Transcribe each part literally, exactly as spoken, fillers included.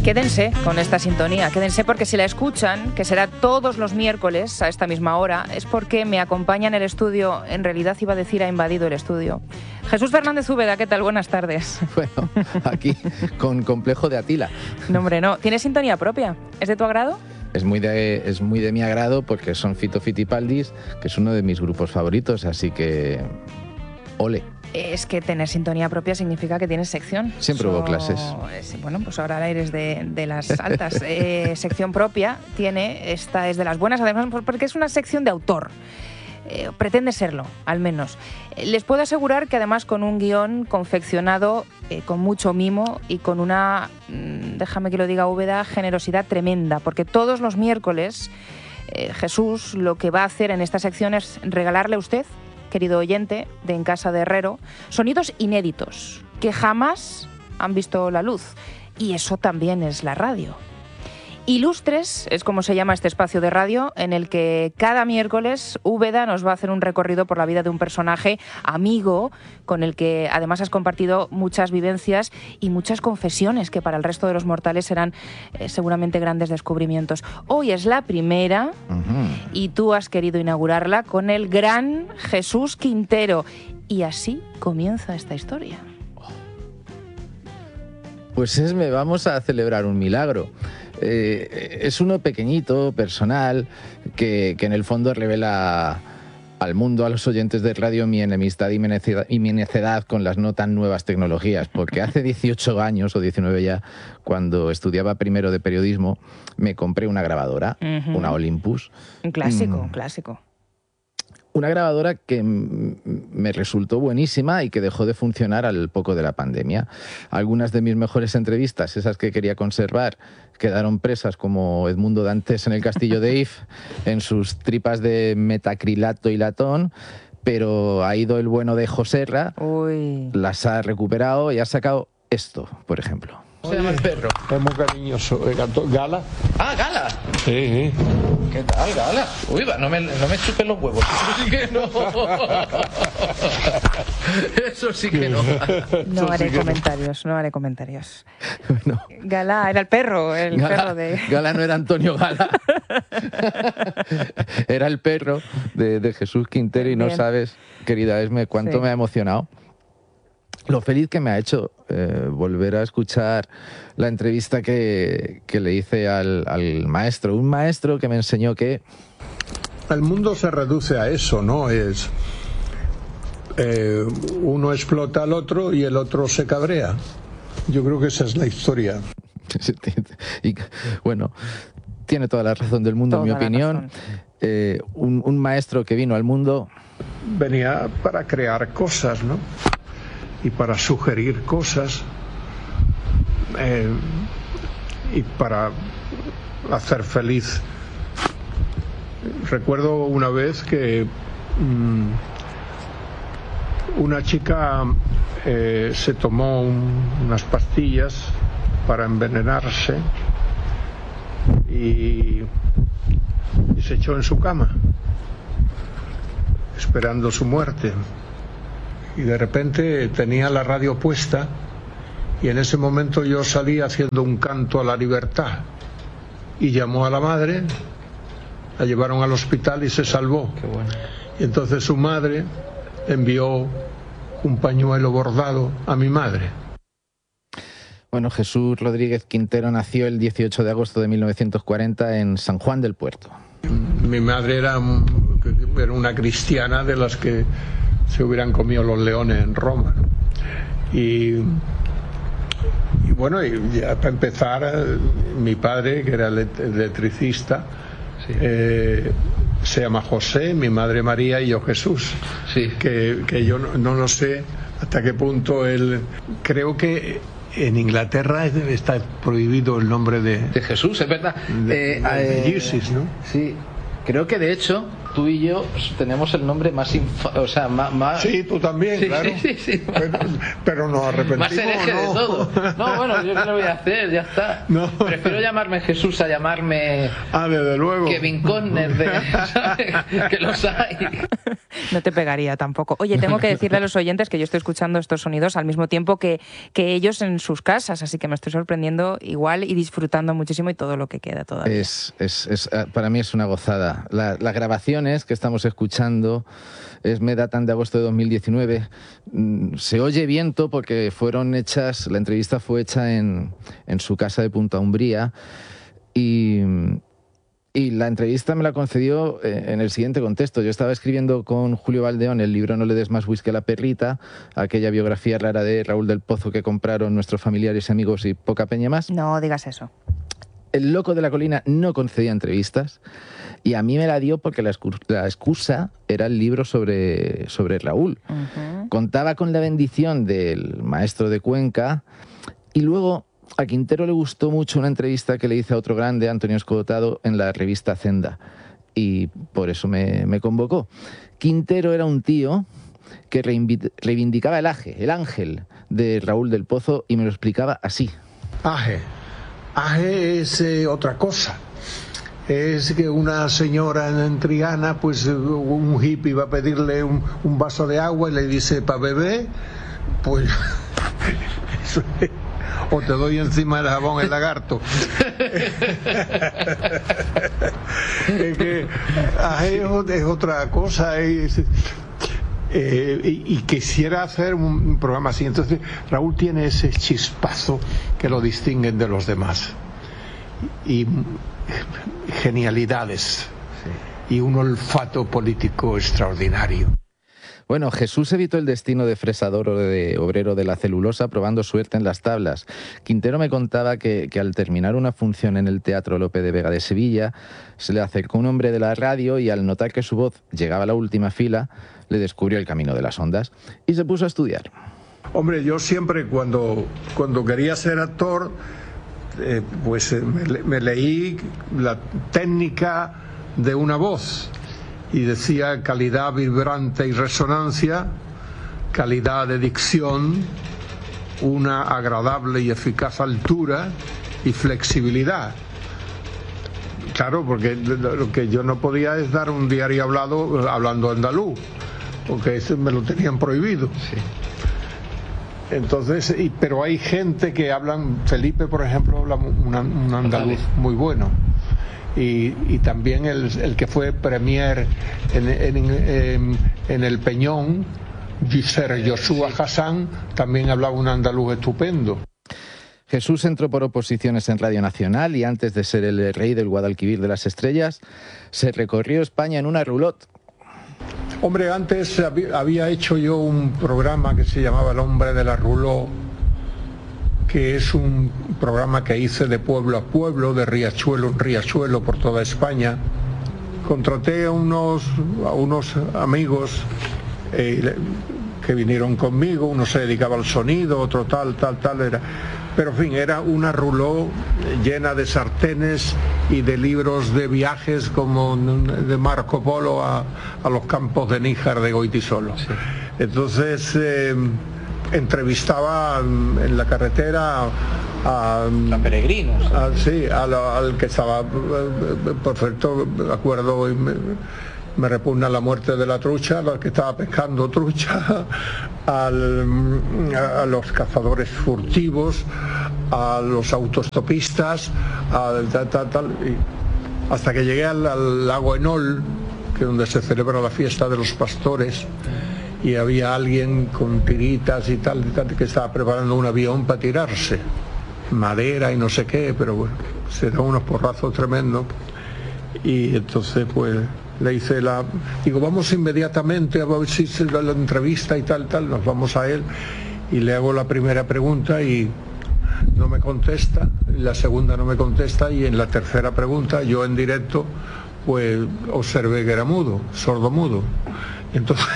Quédense con esta sintonía, quédense porque si la escuchan, que será todos los miércoles a esta misma hora, es porque me acompaña en el estudio, en realidad iba a decir ha invadido el estudio. Jesús Fernández Úbeda, ¿qué tal? Buenas tardes. Bueno, aquí con complejo de Atila. No, hombre, no. ¿Tienes sintonía propia? ¿Es de tu agrado? Es muy de, es muy de mi agrado porque son Fito Fitipaldis, que es uno de mis grupos favoritos, así que ole. Es que tener sintonía propia significa que tienes sección. Siempre hubo clases. Es, bueno, pues ahora eres de, de las altas. eh, sección propia tiene, esta es de las buenas, además porque es una sección de autor. Eh, pretende serlo, al menos. Eh, les puedo asegurar que además con un guión confeccionado eh, con mucho mimo y con una, mmm, déjame que lo diga Úbeda, generosidad tremenda, porque todos los miércoles eh, Jesús lo que va a hacer en esta sección es regalarle a usted, querido oyente de En Casa de Herrero, sonidos inéditos que jamás han visto la luz. Y eso también es la radio. Ilustres es como se llama este espacio de radio en el que cada miércoles Úbeda nos va a hacer un recorrido por la vida de un personaje amigo con el que además has compartido muchas vivencias y muchas confesiones que para el resto de los mortales serán eh, seguramente grandes descubrimientos. Hoy es la primera uh-huh. y tú has querido inaugurarla con el gran Jesús Quintero y así comienza esta historia. Pues Esme, vamos a celebrar un milagro. Eh, es uno pequeñito, personal, que, que en el fondo revela al mundo, a los oyentes de radio, mi enemistad y mi necedad, y mi necedad con las no tan nuevas tecnologías, porque hace dieciocho años o diecinueve ya, cuando estudiaba primero de periodismo, me compré una grabadora, uh-huh. una Olympus. Un clásico, mm. un clásico. Una grabadora que me resultó buenísima y que dejó de funcionar al poco de la pandemia. Algunas de mis mejores entrevistas, esas que quería conservar, quedaron presas como Edmundo Dantes en el castillo de If, en sus tripas de metacrilato y latón, pero ha ido el bueno de Joserra, Uy. las ha recuperado y ha sacado esto, por ejemplo. ¿Cómo se llama el perro? Es muy cariñoso. ¿Gala? Ah, Gala. Sí, sí. ¿Qué tal, Gala? Uy, va, no me, no me chupes los huevos. Eso sí que no. Eso sí que no. No haré sí comentarios, no. no haré comentarios. No. Gala era el perro, el Gala, perro de... Gala no era Antonio Gala. Era el perro de, de Jesús Quintero y no Bien. sabes, querida Esme, cuánto sí. me ha emocionado. Lo feliz que me ha hecho eh, volver a escuchar la entrevista que, que le hice al, al maestro. Un maestro que me enseñó que... El mundo se reduce a eso, ¿no? Es eh, uno explota al otro y el otro se cabrea. Yo creo que esa es la historia. Y, bueno, tiene toda la razón del mundo, toda en mi opinión. Eh, un, un maestro que vino al mundo... Venía para crear cosas, ¿no? Y para sugerir cosas eh, y para hacer feliz. Recuerdo una vez que mmm, una chica eh, se tomó un, unas pastillas para envenenarse y, y se echó en su cama esperando su muerte. Y de repente tenía la radio puesta y en ese momento yo salí haciendo un canto a la libertad y llamó a la madre, la llevaron al hospital y se salvó. Qué bueno. Y entonces su madre envió un pañuelo bordado a mi madre. Bueno, Jesús Rodríguez Quintero nació el dieciocho de agosto de mil novecientos cuarenta en San Juan del Puerto. Mi madre era, era una cristiana de las que se hubieran comido los leones en Roma. Y, y bueno, y ya para empezar, mi padre, que era electricista, sí. eh, se llama José, mi madre María y yo Jesús. Sí. Que, que yo no, no lo sé hasta qué punto él... Creo que en Inglaterra está prohibido el nombre de... De Jesús, es verdad. De, eh, de, de eh, Jesus, ¿no? Sí, creo que de hecho... tú y yo tenemos el nombre más infa o sea, más, más... Sí, tú también, sí, claro. Sí, sí, sí. Pero, pero nos arrepentimos, más hereje ¿no? de todo. No, bueno, yo qué le voy a hacer, ya está. No. Prefiero llamarme Jesús a llamarme... Ah, desde luego. Kevin Conner, de, ¿sabes? Que los hay. No te pegaría tampoco. Oye, tengo que decirle a los oyentes que yo estoy escuchando estos sonidos al mismo tiempo que, que ellos en sus casas, así que me estoy sorprendiendo igual y disfrutando muchísimo y todo lo que queda todavía. Es, es, es, para mí es una gozada. La, las grabaciones que estamos escuchando es, me datan de agosto de dos mil diecinueve. Se oye viento porque fueron hechas, la entrevista fue hecha en, en su casa de Punta Umbría y... Y la entrevista me la concedió en el siguiente contexto. Yo estaba escribiendo con Julio Valdeón el libro No le des más whisky a la perrita, aquella biografía rara de Raúl del Pozo que compraron nuestros familiares y amigos y poca peña más. No digas eso. El loco de la colina no concedía entrevistas y a mí me la dio porque la excusa, la excusa era el libro sobre, sobre Raúl. Uh-huh. Contaba con la bendición del maestro de Cuenca y luego... A Quintero le gustó mucho una entrevista que le hice a otro grande, Antonio Escotado, en la revista Zenda, y por eso me, me convocó. Quintero era un tío que reivindicaba el aje, el ángel de Raúl del Pozo, y me lo explicaba así. Aje. Aje es eh, otra cosa. Es que una señora en Triana, pues un hippie va a pedirle un, un vaso de agua y le dice, ¿para beber? Pues... eso es... O te doy encima del jabón el lagarto. Es que es, es otra cosa. Es, eh, y, y quisiera hacer un, un programa así. Entonces, Raúl tiene ese chispazo que lo distinguen de los demás. Y genialidades. Sí. Y un olfato político extraordinario. Bueno, Jesús evitó el destino de fresador o de obrero de la celulosa probando suerte en las tablas. Quintero me contaba que, que al terminar una función en el Teatro Lope de Vega de Sevilla, se le acercó un hombre de la radio y al notar que su voz llegaba a la última fila, le descubrió el camino de las ondas y se puso a estudiar. Hombre, yo siempre cuando, cuando quería ser actor, eh, pues eh, me, me leí la técnica de una voz. Y decía calidad vibrante y resonancia, calidad de dicción, una agradable y eficaz altura y flexibilidad. Claro, porque lo que yo no podía es dar un diario hablado hablando andaluz, porque eso me lo tenían prohibido. Sí. Entonces, y, pero hay gente que hablan, Felipe por ejemplo habla un, un andaluz muy bueno. Y, y también el, el que fue premier en, en, en, en el Peñón, Ser Joshua Hassan, también hablaba un andaluz estupendo. Jesús entró por oposiciones en Radio Nacional y antes de ser el rey del Guadalquivir de las Estrellas, se recorrió España en una roulotte. Hombre, antes había hecho yo un programa que se llamaba El hombre de la roulotte, que es un programa que hice de pueblo a pueblo, de riachuelo en riachuelo por toda España. Contraté a unos, a unos amigos eh, que vinieron conmigo, uno se dedicaba al sonido, otro tal, tal, tal, era. Pero en fin, era una roulotte llena de sartenes y de libros de viajes como de Marco Polo a, a los campos de Níjar de Goytisolo. Sí. Entonces... Eh, entrevistaba en la carretera a, a, a peregrinos a, sí, a la, al que estaba perfecto, me acuerdo, me, me repugna la muerte de la trucha, al que estaba pescando trucha, al, a, a los cazadores furtivos, a los autostopistas, a, tal, tal, tal, y hasta que llegué al, al lago Enol, que es donde se celebra la fiesta de los pastores. Y había alguien con tiritas y tal, y tal, que estaba preparando un avión para tirarse, madera y no sé qué, pero bueno, se da unos porrazos tremendos. Y entonces pues le hice la... Digo, vamos inmediatamente a ver si se da la entrevista y tal, tal, nos vamos a él y le hago la primera pregunta y no me contesta, la segunda no me contesta y en la tercera pregunta yo en directo pues observé que era mudo, sordo-mudo. Entonces...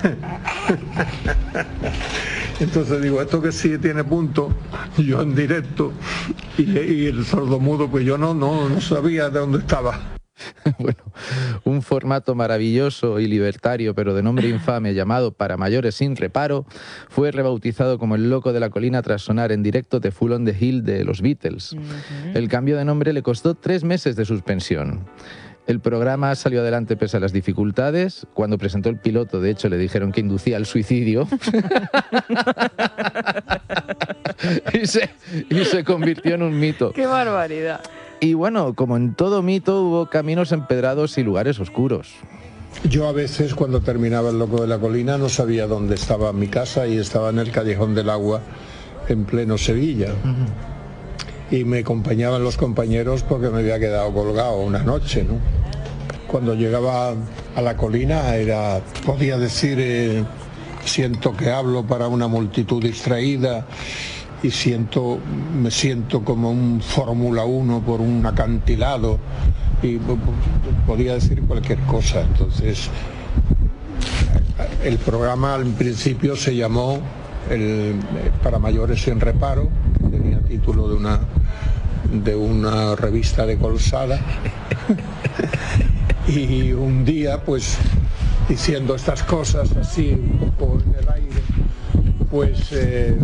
Entonces digo, esto que sí tiene punto, yo en directo y, y el sordomudo pues yo no, no, no sabía de dónde estaba. Bueno, un formato maravilloso y libertario, pero de nombre infame, llamado Para Mayores Sin Reparo, fue rebautizado como El Loco de la Colina tras sonar en directo The Fool on the Hill de los Beatles. Uh-huh. El cambio de nombre le costó tres meses de suspensión. El programa salió adelante pese a las dificultades. Cuando presentó el piloto, de hecho, le dijeron que inducía al suicidio. y, se, y se convirtió en un mito. ¡Qué barbaridad! Y bueno, como en todo mito, hubo caminos empedrados y lugares oscuros. Yo a veces, cuando terminaba El Loco de la Colina, no sabía dónde estaba mi casa y estaba en el Callejón del Agua, en pleno Sevilla. Uh-huh. Y me acompañaban los compañeros porque me había quedado colgado una noche, ¿no? Cuando llegaba a la colina era, podía decir, eh, siento que hablo para una multitud distraída y siento, me siento como un Fórmula uno por un acantilado y podía decir cualquier cosa. Entonces, el programa al principio se llamó el, Para Mayores Sin Reparo, que tenía título de una, de una revista de Colsada. Y un día, pues, diciendo estas cosas así, un poco en el aire, pues eh,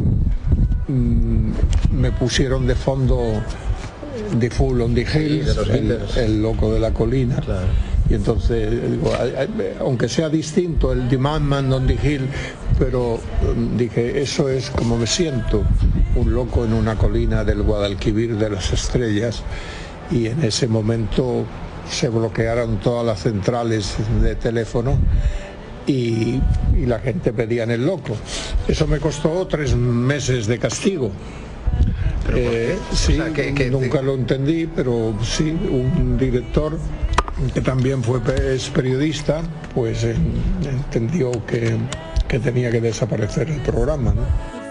me pusieron de fondo The Fool on the Hill, el, el Loco de la Colina. Claro. Y entonces, digo, aunque sea distinto el The Madman on the Hill, pero dije, eso es como me siento, un loco en una colina del Guadalquivir de las Estrellas. Y en ese momento se bloquearon todas las centrales de teléfono y, y la gente pedía en El Loco. Eso me costó tres meses de castigo. Eh, sí, o sea, que, que, nunca que... lo entendí, pero sí, un director que también fue es periodista, pues eh, entendió que, que tenía que desaparecer el programa, ¿no?